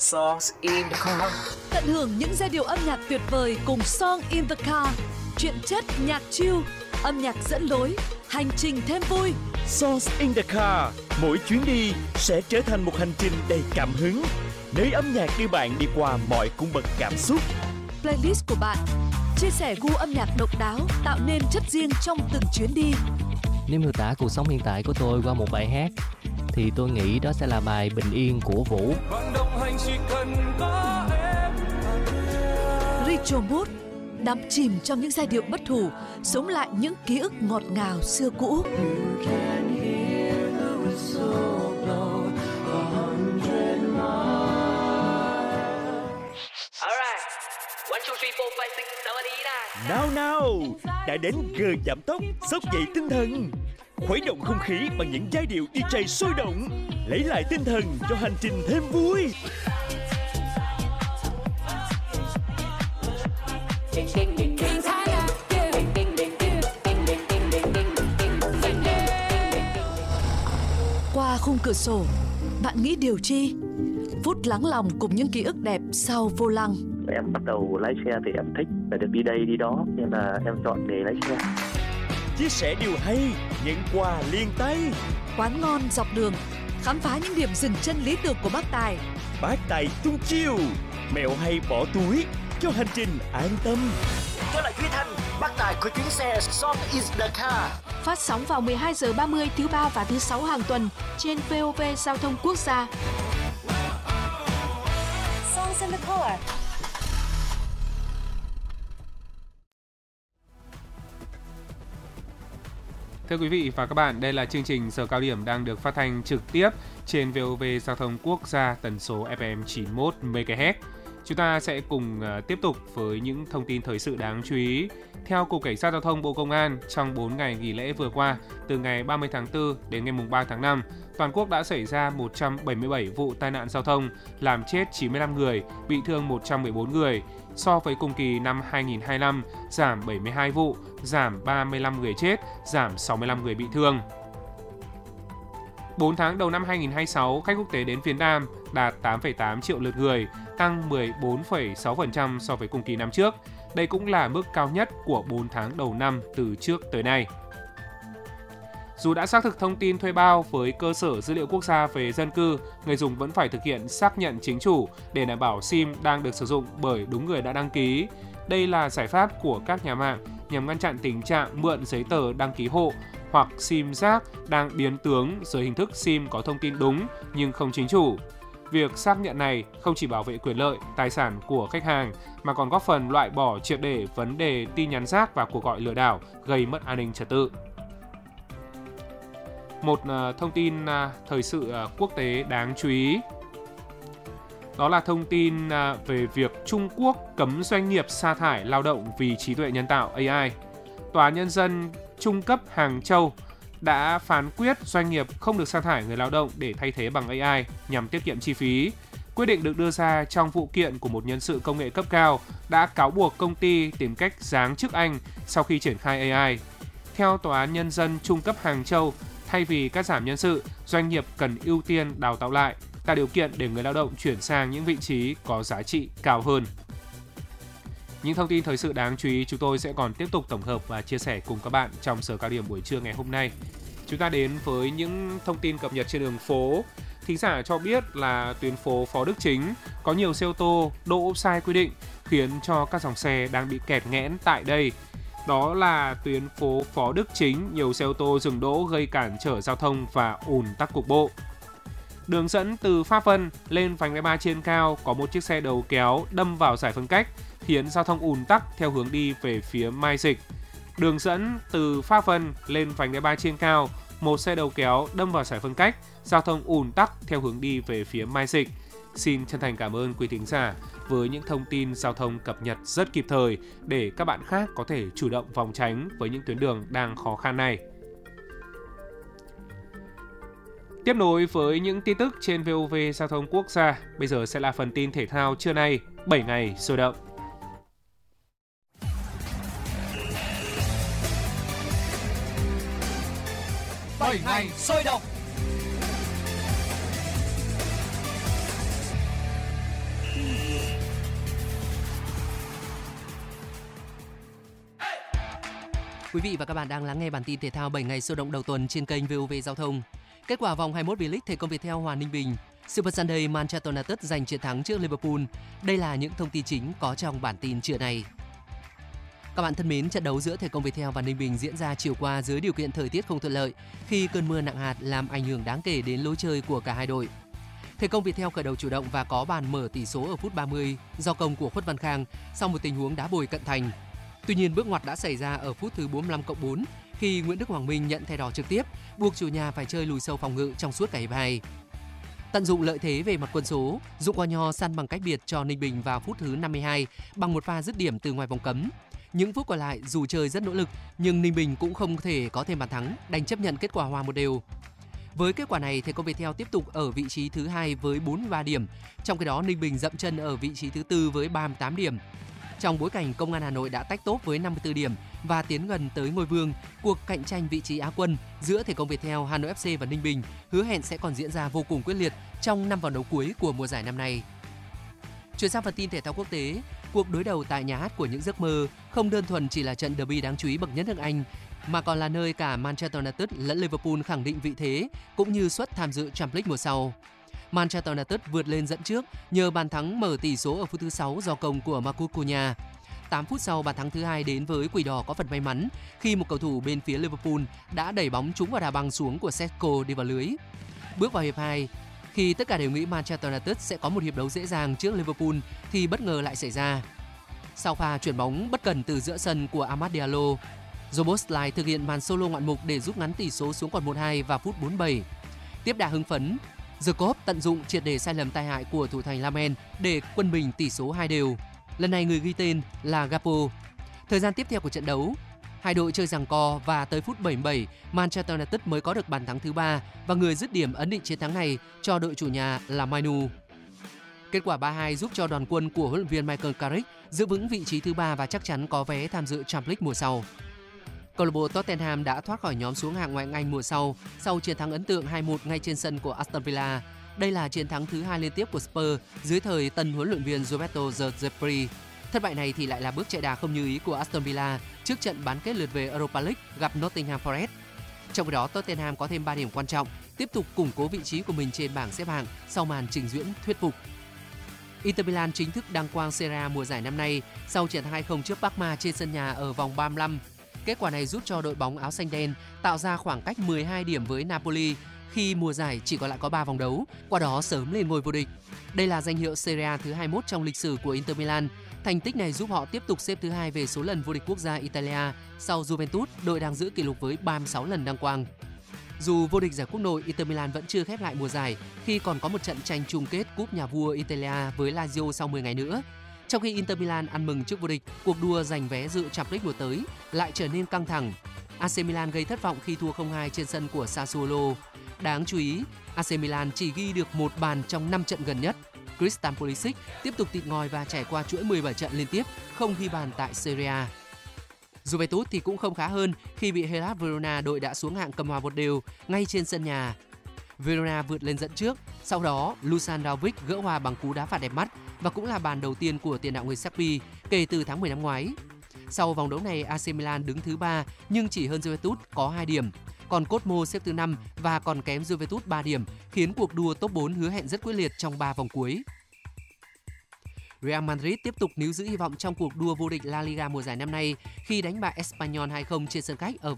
Songs in the car. Tận hưởng những giai điệu âm nhạc tuyệt vời cùng Song in the car. Truyện chất nhạc chill, âm nhạc dẫn lối, hành trình thêm vui. Songs in the car, mỗi chuyến đi sẽ trở thành một hành trình đầy cảm hứng, nơi âm nhạc đưa bạn đi qua mọi cung bậc cảm xúc. Playlist của bạn chia sẻ gu âm nhạc độc đáo, tạo nên chất riêng trong từng chuyến đi. Nếu miêu tả cuộc sống hiện tại của tôi qua một bài hát thì tôi nghĩ đó sẽ là bài Bình Yên của Vũ. Retro Mood, đắm chìm trong những giai điệu bất hủ, sống lại những ký ức ngọt ngào xưa cũ. Nào, đã đến giờ giảm tốc, xốc dậy tinh thần. Khuấy động không khí bằng những giai điệu DJ sôi động, lấy lại tinh thần cho hành trình thêm vui. Qua khung cửa sổ, bạn nghĩ điều chi? Phút lắng lòng cùng những ký ức đẹp sau vô lăng. Em bắt đầu lái xe thì em thích phải được đi đây đi đó, nên là em chọn nghề lái xe. Chia sẻ điều hay, nhận quà liền tay. Quán ngon dọc đường, khám phá những điểm dừng chân lý tưởng của bác Tài. Bác Tài tung chiêu, mẹo hay bỏ túi cho hành trình an tâm. Tôi là Duy Thành, bác Tài của chuyến xe Song in the car. Phát sóng vào 12 giờ 30 thứ ba và thứ sáu hàng tuần trên VOV Giao thông Quốc gia. Songs in the car. Thưa quý vị và các bạn, đây là chương trình Giờ Cao Điểm đang được phát thanh trực tiếp trên VOV Giao thông Quốc gia tần số FM 91 MHz. Chúng ta sẽ cùng tiếp tục với những thông tin thời sự đáng chú ý. Theo Cục Cảnh sát Giao thông Bộ Công an, trong 4 ngày nghỉ lễ vừa qua, từ ngày 30 tháng 4 đến ngày 3 tháng 5, toàn quốc đã xảy ra 177 vụ tai nạn giao thông, làm chết 95 người, bị thương 114 người. So với cùng kỳ năm 2025, giảm 72 vụ, giảm 35 người chết, giảm 65 người bị thương. 4 tháng đầu năm 2026, khách quốc tế đến Việt Nam đạt 8,8 triệu lượt người, tăng 14,6% so với cùng kỳ năm trước. Đây cũng là mức cao nhất của 4 tháng đầu năm từ trước tới nay. Dù đã xác thực thông tin thuê bao với cơ sở dữ liệu quốc gia về dân cư, người dùng vẫn phải thực hiện xác nhận chính chủ để đảm bảo SIM đang được sử dụng bởi đúng người đã đăng ký. Đây là giải pháp của các nhà mạng nhằm ngăn chặn tình trạng mượn giấy tờ đăng ký hộ hoặc SIM rác đang biến tướng dưới hình thức SIM có thông tin đúng nhưng không chính chủ. Việc xác nhận này không chỉ bảo vệ quyền lợi, tài sản của khách hàng mà còn góp phần loại bỏ triệt để vấn đề tin nhắn rác và cuộc gọi lừa đảo gây mất an ninh trật tự. Một thông tin thời sự quốc tế đáng chú ý. Đó là thông tin về việc Trung Quốc cấm doanh nghiệp sa thải lao động vì trí tuệ nhân tạo AI. Tòa án Nhân dân trung cấp Hàng Châu đã phán quyết doanh nghiệp không được sa thải người lao động để thay thế bằng AI nhằm tiết kiệm chi phí. Quyết định được đưa ra trong vụ kiện của một nhân sự công nghệ cấp cao đã cáo buộc công ty tìm cách giáng chức anh sau khi triển khai AI. Theo Tòa án Nhân dân trung cấp Hàng Châu, thay vì cắt giảm nhân sự, doanh nghiệp cần ưu tiên đào tạo lại, tạo điều kiện để người lao động chuyển sang những vị trí có giá trị cao hơn. Những thông tin thời sự đáng chú ý chúng tôi sẽ còn tiếp tục tổng hợp và chia sẻ cùng các bạn trong Giờ Cao Điểm buổi trưa ngày hôm nay. Chúng ta đến với những thông tin cập nhật trên đường phố. Thính giả cho biết là tuyến phố Phó Đức Chính có nhiều xe ô tô đỗ sai quy định khiến cho các dòng xe đang bị kẹt nghẽn tại đây. Đó là tuyến phố Phó Đức Chính, nhiều xe ô tô dừng đỗ gây cản trở giao thông và ùn tắc cục bộ. Đường dẫn từ Pháp Vân lên vành đai 3 trên cao có một chiếc xe đầu kéo đâm vào giải phân cách, khiến giao thông ùn tắc theo hướng đi về phía Mai Dịch. Đường dẫn từ Pháp Vân lên vành đai 3 trên cao, một xe đầu kéo đâm vào giải phân cách, giao thông ùn tắc theo hướng đi về phía Mai Dịch. Xin chân thành cảm ơn quý thính giả với những thông tin giao thông cập nhật rất kịp thời để các bạn khác có thể chủ động phòng tránh với những tuyến đường đang khó khăn này. Tiếp nối với những tin tức trên VOV Giao thông Quốc gia, bây giờ sẽ là phần tin thể thao trưa nay, 7 ngày sôi động. Bảy ngày sôi động. Quý vị và các bạn đang lắng nghe bản tin thể thao 7 ngày sôi động đầu tuần trên kênh VOV Giao thông. Kết quả vòng 21 V-League Thể công Viettel hòa Ninh Bình. Super Sunday Manchester United giành chiến thắng trước Liverpool. Đây là những thông tin chính có trong bản tin trưa nay. Các bạn thân mến, trận đấu giữa Thể công Viettel và Ninh Bình diễn ra chiều qua dưới điều kiện thời tiết không thuận lợi khi cơn mưa nặng hạt làm ảnh hưởng đáng kể đến lối chơi của cả hai đội. Thể công Viettel khởi đầu chủ động và có bàn mở tỷ số ở phút 30 do công của Khuất Văn Khang sau một tình huống đá bồi cận thành. Tuy nhiên bước ngoặt đã xảy ra ở phút thứ 45+4 khi Nguyễn Đức Hoàng Minh nhận thẻ đỏ trực tiếp, buộc chủ nhà phải chơi lùi sâu phòng ngự trong suốt cả hiệp 2. Tận dụng lợi thế về mặt quân số, Dũng Qua Nho săn bằng cách biệt cho Ninh Bình vào phút thứ 52 bằng một pha dứt điểm từ ngoài vòng cấm. Những phút còn lại dù chơi rất nỗ lực nhưng Ninh Bình cũng không thể có thêm bàn thắng, đành chấp nhận kết quả hòa 1-1. Với kết quả này, Thể công Viettel tiếp tục ở vị trí thứ 2 với 43 điểm, trong khi đó Ninh Bình dậm chân ở vị trí thứ 4 với 38 điểm. Trong bối cảnh Công an Hà Nội đã tách top với 54 điểm và tiến gần tới ngôi vương, cuộc cạnh tranh vị trí Á quân giữa Thể công Viettel, Hà Nội FC và Ninh Bình hứa hẹn sẽ còn diễn ra vô cùng quyết liệt trong 5 vòng đấu cuối của mùa giải năm nay. Chuyển sang phần tin thể thao quốc tế, cuộc đối đầu tại nhà hát của những giấc mơ không đơn thuần chỉ là trận derby đáng chú ý bậc nhất nước Anh, mà còn là nơi cả Manchester United lẫn Liverpool khẳng định vị thế cũng như suất tham dự Champions League mùa sau. Manchester United vượt lên dẫn trước nhờ bàn thắng mở tỷ số ở phút thứ 6 do công của Marcus Cunha. 8 phút sau, bàn thắng thứ hai đến với Quỷ Đỏ có phần may mắn khi một cầu thủ bên phía Liverpool đã đẩy bóng trúng vào đá băng xuống của Sesko đi vào lưới. Bước vào hiệp 2, khi tất cả đều nghĩ Manchester United sẽ có một hiệp đấu dễ dàng trước Liverpool thì bất ngờ lại xảy ra. Sau pha chuyển bóng bất cẩn từ giữa sân của Amad Diallo, Szoboszlai thực hiện màn solo ngoạn mục để rút ngắn tỷ số xuống còn 1-2 vào phút 47. Tiếp đà hưng phấn, Jacob tận dụng triệt để sai lầm tai hại của thủ thành Lamen để quân bình tỷ số 2-2. Lần này người ghi tên là Gakpo. Thời gian tiếp theo của trận đấu, hai đội chơi giằng co và tới phút 77, Manchester United mới có được bàn thắng thứ 3 và người dứt điểm ấn định chiến thắng này cho đội chủ nhà là Mainu. Kết quả 3-2 giúp cho đoàn quân của huấn luyện viên Michael Carrick giữ vững vị trí thứ 3 và chắc chắn có vé tham dự Champions League mùa sau. Câu lạc bộ Tottenham đã thoát khỏi nhóm xuống hạng ngoại hạng Anh mùa sau chiến thắng ấn tượng 2-1 ngay trên sân của Aston Villa. Đây là chiến thắng thứ 2 liên tiếp của Spurs dưới thời tân huấn luyện viên Roberto De Zerbi. Thất bại này thì lại là bước chạy đà không như ý của Aston Villa trước trận bán kết lượt về Europa League gặp Nottingham Forest. Trong khi đó, Tottenham có thêm 3 điểm quan trọng, tiếp tục củng cố vị trí của mình trên bảng xếp hạng sau màn trình diễn thuyết phục. Inter Milan chính thức đăng quang Serie A mùa giải năm nay sau trận 2-0 trước Parma trên sân nhà ở vòng 35. Kết quả này giúp cho đội bóng áo xanh đen tạo ra khoảng cách 12 điểm với Napoli khi mùa giải chỉ còn lại có 3 vòng đấu, qua đó sớm lên ngôi vô địch. Đây là danh hiệu Serie A thứ 21 trong lịch sử của Inter Milan. Thành tích này giúp họ tiếp tục xếp thứ 2 về số lần vô địch quốc gia Italia sau Juventus, đội đang giữ kỷ lục với 36 lần đăng quang. Dù vô địch giải quốc nội, Inter Milan vẫn chưa khép lại mùa giải khi còn có một trận tranh chung kết cúp nhà vua Italia với Lazio sau 10 ngày nữa. Trong khi Inter Milan ăn mừng trước vô địch, cuộc đua giành vé dự Champions League mùa tới lại trở nên căng thẳng. AC Milan gây thất vọng khi thua 0-2 trên sân của Sassuolo. Đáng chú ý, AC Milan chỉ ghi được một bàn trong 5 trận gần nhất. Christian Pulisic tiếp tục tịt ngòi và trải qua chuỗi 17 trận liên tiếp không ghi bàn tại Serie A. Juventus thì cũng không khá hơn khi bị Hellas Verona, đội đã xuống hạng, cầm hòa 1-1 ngay trên sân nhà. Verona vượt lên dẫn trước, sau đó Dusan Vlahovic gỡ hòa bằng cú đá phạt đẹp mắt và cũng là bàn đầu tiên của tiền đạo người Serbia kể từ tháng 10 năm ngoái. Sau vòng đấu này, AC Milan đứng thứ 3 nhưng chỉ hơn Juventus có 2 điểm, còn Cosmo xếp thứ 5 và còn kém Juventus 3 điểm, khiến cuộc đua top 4 hứa hẹn rất quyết liệt trong 3 vòng cuối. Real Madrid tiếp tục níu giữ hy vọng trong cuộc đua vô địch La Liga mùa giải năm nay khi đánh bại Espanyol 2-0 trên sân khách ở